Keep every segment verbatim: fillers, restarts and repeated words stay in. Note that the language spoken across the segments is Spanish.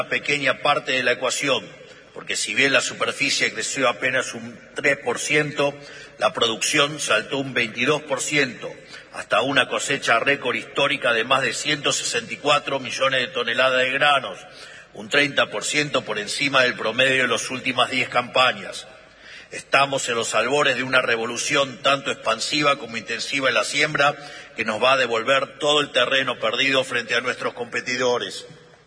pequeña parte de la ecuación, porque si bien la superficie creció apenas un tres por ciento, la producción saltó un veintidós por ciento, hasta una cosecha récord histórica de más de ciento sesenta y cuatro millones de toneladas de granos, un treinta por ciento por encima del promedio de las últimas diez campañas. Estamos en los albores de una revolución tanto expansiva como intensiva en la siembra que nos va a devolver todo el terreno perdido frente a nuestros competidores.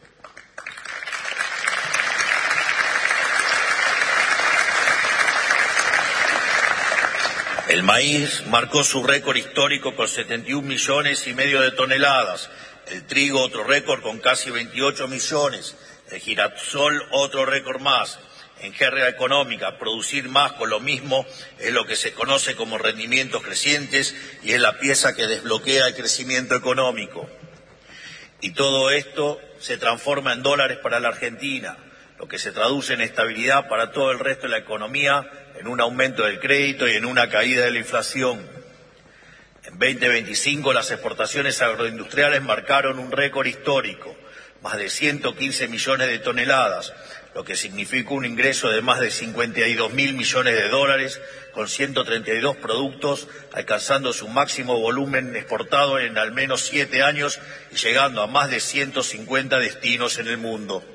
El maíz marcó su récord histórico con setenta y un millones y medio de toneladas, el trigo otro récord con casi veintiocho millones, el girasol otro récord más. En jerga económica, producir más con lo mismo es lo que se conoce como rendimientos crecientes y es la pieza que desbloquea el crecimiento económico. Y todo esto se transforma en dólares para la Argentina, lo que se traduce en estabilidad para todo el resto de la economía, en un aumento del crédito y en una caída de la inflación. En veinte veinticinco las exportaciones agroindustriales marcaron un récord histórico, más de ciento quince millones de toneladas, lo que significó un ingreso de más de cincuenta y dos mil millones de dólares, con ciento treinta y dos productos, alcanzando su máximo volumen exportado en al menos siete años y llegando a más de ciento cincuenta destinos en el mundo.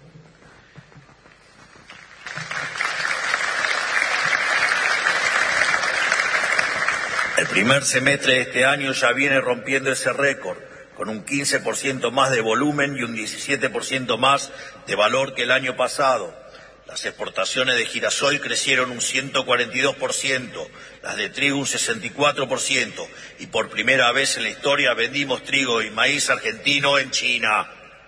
El primer semestre de este año ya viene rompiendo ese récord, con un quince por ciento más de volumen y un diecisiete por ciento más de valor que el año pasado. Las exportaciones de girasol crecieron un ciento cuarenta y dos por ciento, las de trigo un sesenta y cuatro por ciento, y por primera vez en la historia vendimos trigo y maíz argentino en China.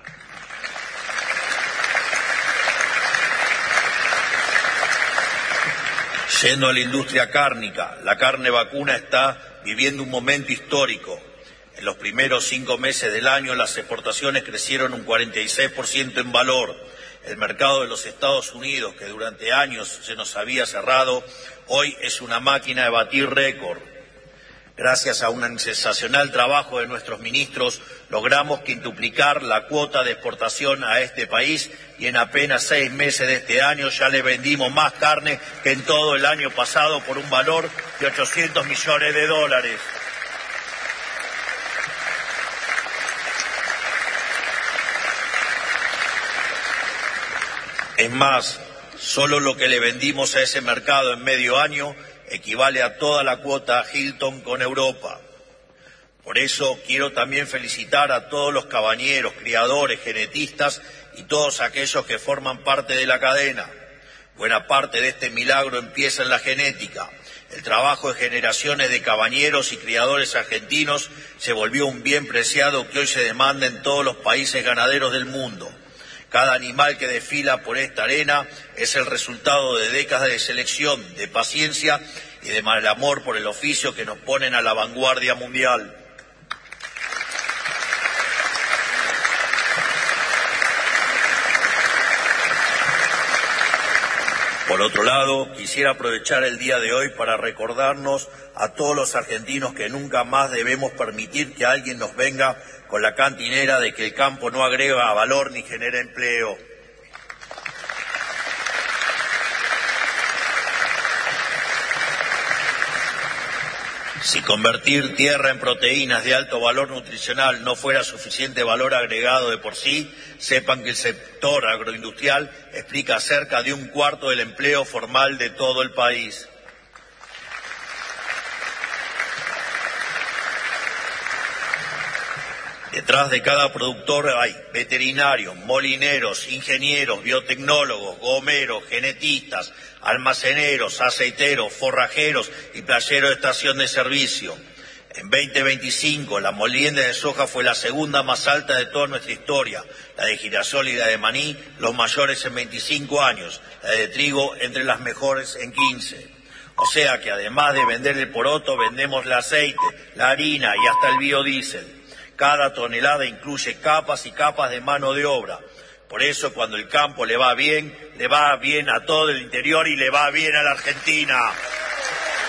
Yendo a la industria cárnica, la carne vacuna está viviendo un momento histórico. En los primeros cinco meses del año las exportaciones crecieron un cuarenta y seis por ciento en valor. El mercado de los Estados Unidos, que durante años se nos había cerrado, hoy es una máquina de batir récord. Gracias a un sensacional trabajo de nuestros ministros, logramos quintuplicar la cuota de exportación a este país y en apenas seis meses de este año ya le vendimos más carne que en todo el año pasado por un valor de ochocientos millones de dólares. Es más, solo lo que le vendimos a ese mercado en medio año equivale a toda la cuota Hilton con Europa. Por eso quiero también felicitar a todos los cabañeros, criadores, genetistas y todos aquellos que forman parte de la cadena. Buena parte de este milagro empieza en la genética. El trabajo de generaciones de cabañeros y criadores argentinos se volvió un bien preciado que hoy se demanda en todos los países ganaderos del mundo. Cada animal que desfila por esta arena es el resultado de décadas de selección, de paciencia y de mal amor por el oficio que nos ponen a la vanguardia mundial. Por otro lado, quisiera aprovechar el día de hoy para recordarnos a todos los argentinos que nunca más debemos permitir que alguien nos venga con la cantinera de que el campo no agrega valor ni genera empleo. Si convertir tierra en proteínas de alto valor nutricional no fuera suficiente valor agregado de por sí, sepan que el sector agroindustrial explica cerca de un cuarto del empleo formal de todo el país. Detrás de cada productor hay veterinarios, molineros, ingenieros, biotecnólogos, gomeros, genetistas, almaceneros, aceiteros, forrajeros y playeros de estación de servicio. En veinte veinticinco la molienda de soja fue la segunda más alta de toda nuestra historia, la de girasol y la de maní los mayores en veinticinco años, la de trigo entre las mejores en quince. O sea que además de vender el poroto, vendemos el aceite, la harina y hasta el biodiesel. Cada tonelada incluye capas y capas de mano de obra. Por eso cuando el campo le va bien, le va bien a todo el interior y le va bien a la Argentina.